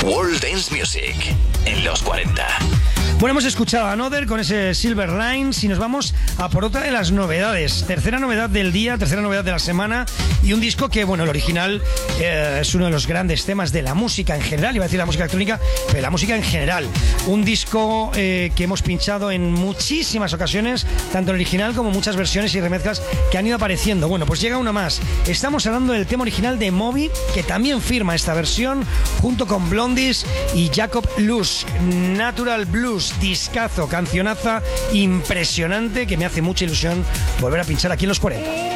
World Dance Music en los 40. Bueno, hemos escuchado a Another con ese Silver Lines y nos vamos a por otra de las novedades. Tercera novedad del día, tercera novedad de la semana y un disco que, bueno, el original es uno de los grandes temas de la música en general. Iba a decir la música electrónica, pero la música en general. Un disco que hemos pinchado en muchísimas ocasiones, tanto el original como muchas versiones y remezclas que han ido apareciendo. Bueno, pues llega una más. Estamos hablando del tema original de Moby, que también firma esta versión junto con Blondies y Jacob Lusk. Natural Blues. Discazo, cancionaza impresionante que me hace mucha ilusión volver a pinchar aquí en los 40.